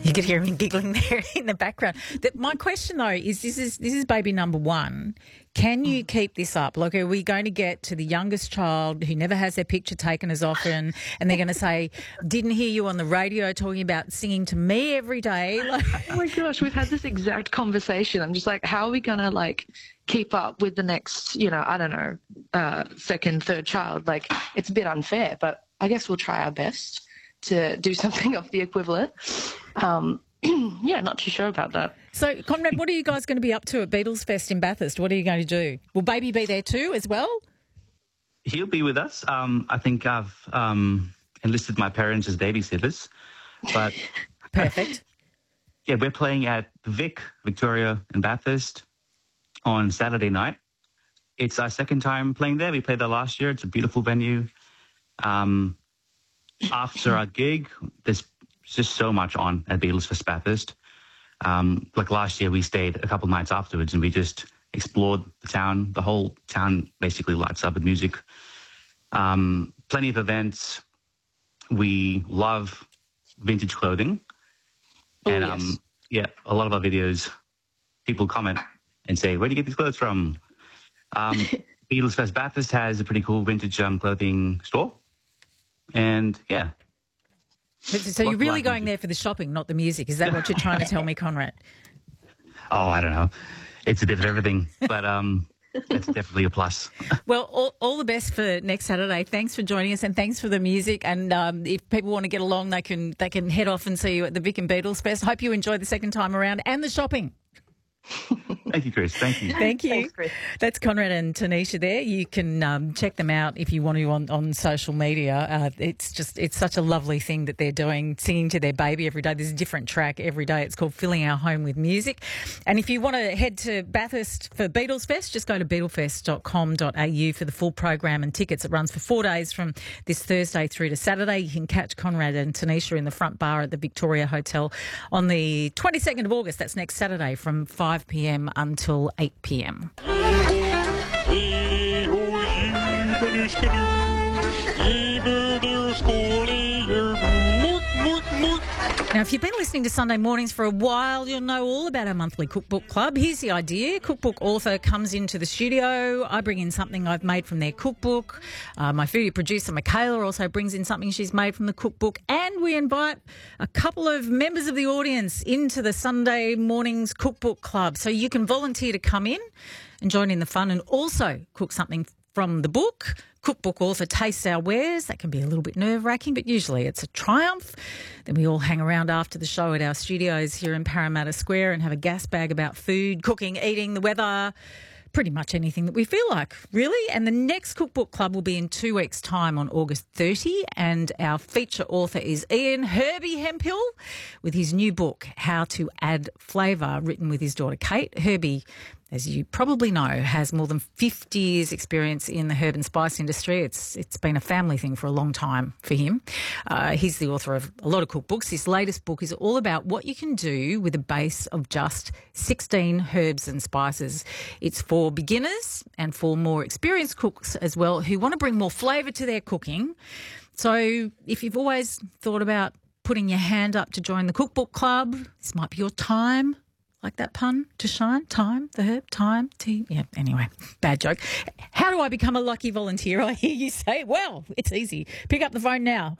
You could hear him giggling there in the background. My question, though, is this is baby number one. Can you keep this up? Like, are we going to get to the youngest child who never has their picture taken as often, and they're going to say, didn't hear you on the radio talking about singing to me every day? Like, oh, my gosh, we've had this exact conversation. I'm just like, how are we going to, like, keep up with the next, I don't know, second, third child? Like, it's a bit unfair, but I guess we'll try our best to do something of the equivalent. Yeah, not too sure about that. So, Conrad, what are you guys going to be up to at Beatles Fest in Bathurst? What are you going to do? Will Baby be there too as well? He'll be with us. I think I've enlisted my parents as babysitters. But Perfect. Yeah, we're playing at the Victoria in Bathurst on Saturday night. It's our second time playing there. We played there last year. It's a beautiful venue. After our gig, there's just so much on at Beatles Fest Bathurst. Like last year, we stayed a couple nights afterwards and we just explored the town. The whole town basically lights up with music. Plenty of events. We love vintage clothing. And yes. A lot of our videos, people comment and say, where do you get these clothes from? Beatles Fest Bathurst has a pretty cool vintage clothing store. And yeah. So you're really going there for the shopping, not the music. Is that what you're trying to tell me, Conrad? Oh, I don't know. It's a bit of everything, but it's definitely a plus. Well, all the best for next Saturday. Thanks for joining us, and thanks for the music. And if people want to get along, they can head off and see you at the Vic and Beatles Fest. Hope you enjoy the second time around and the shopping. Thank you, Chris. Thank you. Thank you. Thanks, Chris. That's Conrad and Tanisha there. You can check them out if you want to on social media. It's such a lovely thing that they're doing, singing to their baby every day. There's a different track every day. It's called Filling Our Home with Music. And if you want to head to Bathurst for Beatles Fest, just go to beatlefest.com.au for the full program and tickets. It runs for 4 days from this Thursday through to Saturday. You can catch Conrad and Tanisha in the front bar at the Victoria Hotel on the 22nd of August. That's next Saturday from 5 p.m. until 8 p.m. Now, if you've been listening to Sunday Mornings for a while, you'll know all about our monthly cookbook club. Here's the idea. Cookbook author comes into the studio. I bring in something I've made from their cookbook. My foodie producer, Michaela, also brings in something she's made from the cookbook. And we invite a couple of members of the audience into the Sunday Mornings Cookbook Club. So you can volunteer to come in and join in the fun and also cook something from the book. Cookbook author tastes our wares. That can be a little bit nerve-wracking, but usually it's a triumph. Then we all hang around after the show at our studios here in Parramatta Square and have a gas bag about food, cooking, eating, the weather, pretty much anything that we feel like, really. And the next Cookbook Club will be in 2 weeks' time on August 30, and our feature author is Ian Herbie Hemphill with his new book, How to Add Flavour, written with his daughter Kate. Herbie, as you probably know, has more than 50 years' experience in the herb and spice industry. It's been a family thing for a long time for him. He's the author of a lot of cookbooks. His latest book is all about what you can do with a base of just 16 herbs and spices. It's for beginners and for more experienced cooks as well who want to bring more flavour to their cooking. So if you've always thought about putting your hand up to join the Cookbook Club, this might be your time. Like that pun, to shine, time, the herb, time, tea. Yeah, anyway, bad joke. How do I become a lucky volunteer? I hear you say, well, it's easy. Pick up the phone now.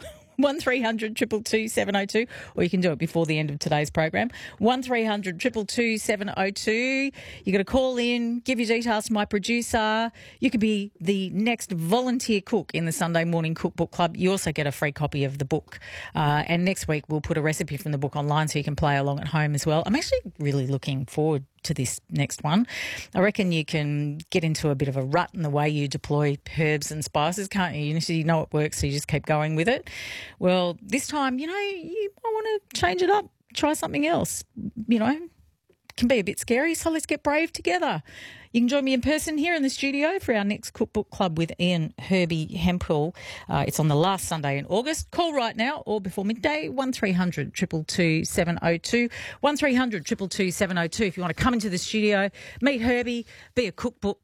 1300 222 702, or you can do it before the end of today's program. 1300 222 702. You got to call in, give your details to my producer. You could be the next volunteer cook in the Sunday Morning Cookbook Club. You also get a free copy of the book. And next week we'll put a recipe from the book online so you can play along at home as well. I'm actually really looking forward to this next one. I reckon you can get into a bit of a rut in the way you deploy herbs and spices, can't you? You know it works, so you just keep going with it. Well, this time, you might want to change it up, try something else. Can be a bit scary, so let's get brave together. You can join me in person here in the studio for our next Cookbook Club with Ian Herbie Hemphill. It's on the last Sunday in August. Call right now or before midday, 1300 222 702. 1300 222 702 if you want to come into the studio, meet Herbie, be a Cookbook